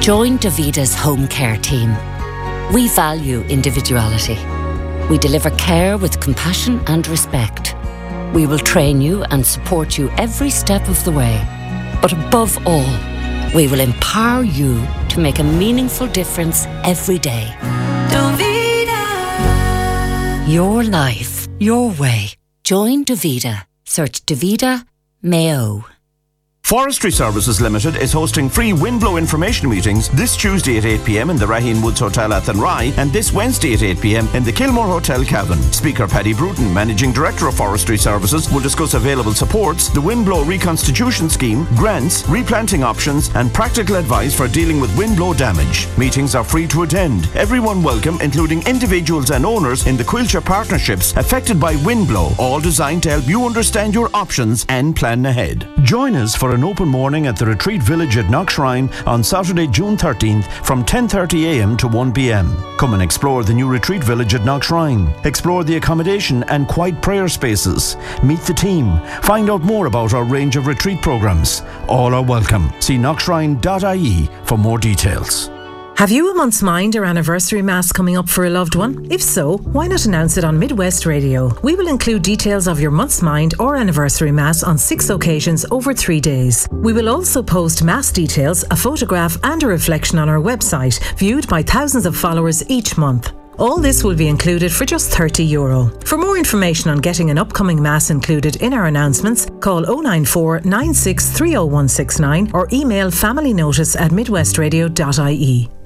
Join Davida's home care team. We value individuality. We deliver care with compassion and respect. We will train you and support you every step of the way. But above all, we will empower you to make a meaningful difference every day. Davida. Your life, your way. Join Davida. Search Davida Mayo. Forestry Services Limited is hosting free windblow information meetings this Tuesday at 8 p.m. in the Raheen Woods Hotel Athenry and this Wednesday at 8 p.m. in the Kilmore Hotel Cavan. Speaker Paddy Bruton, Managing Director of Forestry Services, will discuss available supports, the windblow reconstitution scheme, grants, replanting options and practical advice for dealing with windblow damage. Meetings are free to attend. Everyone welcome, including individuals and owners in the Quilcher partnerships affected by windblow, all designed to help you understand your options and plan ahead. Join us for an open morning at the Retreat Village at Knockshrine on Saturday, June 13th from 10:30am to 1pm. Come and explore the new Retreat Village at Knockshrine. Explore the accommodation and quiet prayer spaces. Meet the team. Find out more about our range of retreat programs. All are welcome. See knockshrine.ie for more details. Have you a month's mind or anniversary mass coming up for a loved one? If so, why not announce it on Midwest Radio? We will include details of your month's mind or anniversary mass on 6 occasions over 3 days. We will also post mass details, a photograph and a reflection on our website, viewed by thousands of followers each month. All this will be included for just €30. For more information on getting an upcoming mass included in our announcements, call 094 96 30169 or email familynotice@midwestradio.ie.